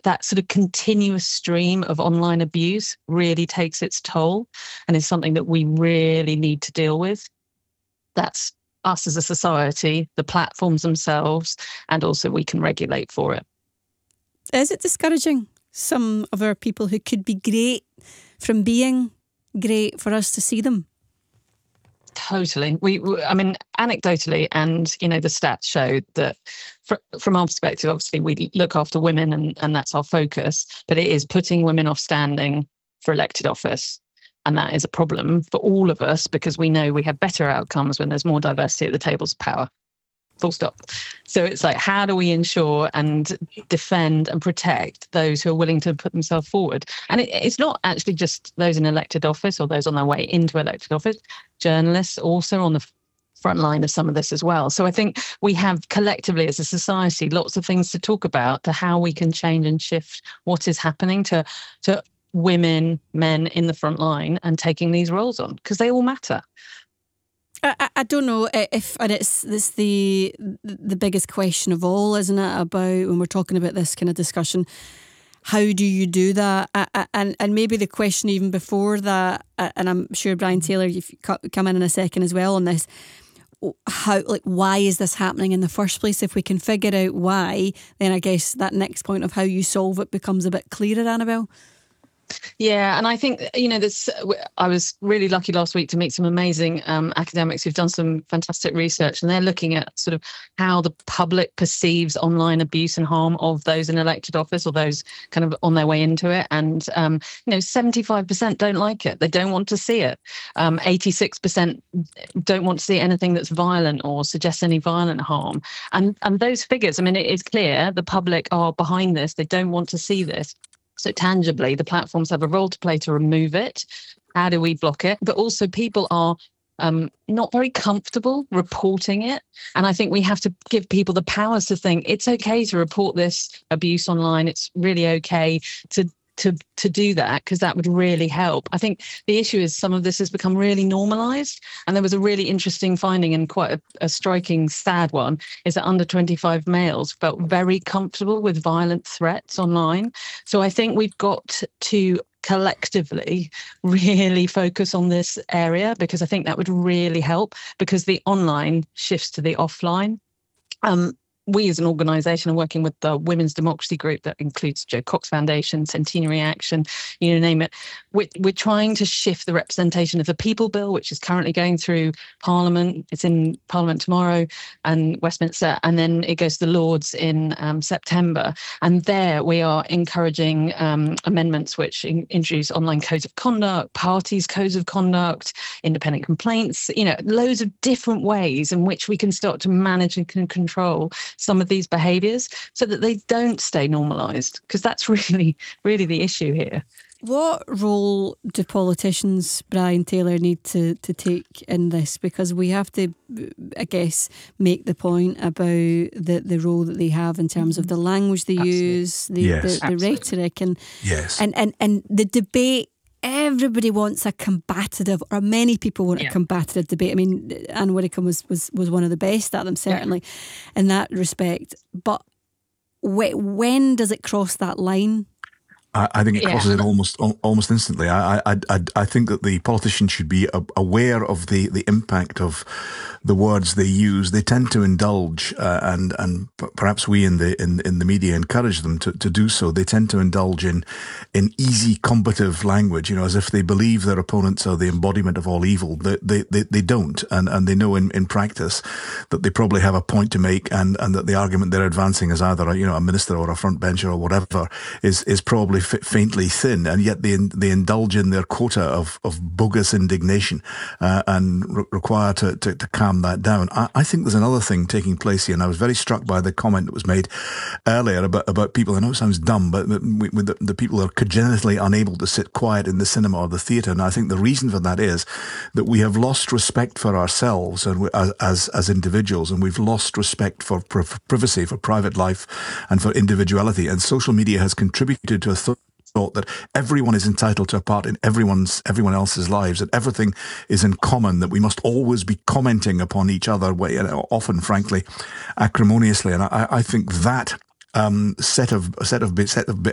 that sort of continuous stream of online abuse really takes its toll and is something that we really need to deal with. That's us as a society, the platforms themselves, and also we can regulate for it. Is it discouraging some of our people who could be great from being great for us to see them? Totally. I mean, anecdotally, and, the stats show that from our perspective, obviously, we look after women and that's our focus, but it is putting women off standing for elected office. And that is a problem for all of us because we know we have better outcomes when there's more diversity at the tables of power. Full stop. So it's like, how do we ensure and defend and protect those who are willing to put themselves forward? And it's not actually just those in elected office or those on their way into elected office. Journalists also on the front line of some of this as well. So I think we have collectively as a society lots of things to talk about to how we can change and shift what is happening to women, men in the front line and taking these roles on because they all matter. I don't know if, and it's the biggest question of all, isn't it? About when we're talking about this kind of discussion, how do you do that? And maybe the question even before that, and I'm sure Brian Taylor, if you come in a second as well on this, why is this happening in the first place? If we can figure out why, then I guess that next point of how you solve it becomes a bit clearer, Annabelle. Yeah, and I think, I was really lucky last week to meet some amazing academics who've done some fantastic research, and they're looking at sort of how the public perceives online abuse and harm of those in elected office or those kind of on their way into it. And, 75% don't like it. They don't want to see it. 86% don't want to see anything that's violent or suggests any violent harm. And those figures, I mean, it is clear the public are behind this. They don't want to see this. So tangibly, the platforms have a role to play to remove it. How do we block it? But also people are not very comfortable reporting it. And I think we have to give people the powers to think it's okay to report this abuse online. It's really okay to do that because that would really help. I think the issue is some of this has become really normalised. And there was a really interesting finding and quite a striking, sad one, is that under 25 males felt very comfortable with violent threats online. So I think we've got to collectively really focus on this area because I think that would really help because the online shifts to the offline. We as an organisation are working with the Women's Democracy Group that includes Jo Cox Foundation, Centenary Action, you name it. We're trying to shift the representation of the People Bill, which is currently going through Parliament. It's in Parliament tomorrow and Westminster, and then it goes to the Lords in September. And there we are encouraging amendments which introduce online codes of conduct, parties' codes of conduct, independent complaints, loads of different ways in which we can start to manage and control some of these behaviours so that they don't stay normalised, because that's really, really the issue here. What role do politicians, Brian Taylor, need to take in this? Because we have to, I guess, make the point about the role that they have in terms of the language they use, the rhetoric, and the debate. Everybody wants a combative, or many people want a combative debate. I mean, Anne Widdecombe was one of the best at them, certainly, in that respect. But when does it cross that line? I think it crosses it almost instantly. I think that the politicians should be aware of the impact of the words they use. They tend to indulge, and perhaps we in the media encourage them to do so. They tend to indulge in easy combative language, as if they believe their opponents are the embodiment of all evil. They don't, and they know in practice that they probably have a point to make, and that the argument they're advancing as either a minister or a front bencher or whatever is probably faintly thin, and yet they indulge in their quota of bogus indignation and require to calm that down. I think there's another thing taking place here, and I was very struck by the comment that was made earlier about people. I know it sounds dumb, but with the people who are congenitally unable to sit quiet in the cinema or the theatre, and I think the reason for that is that we have lost respect for ourselves and as individuals, and we've lost respect for privacy, for private life, and for individuality. And social media has contributed to a thought that everyone is entitled to a part in everyone else's lives, that everything is in common, that we must always be commenting upon each other, often, frankly, acrimoniously. And I think that set of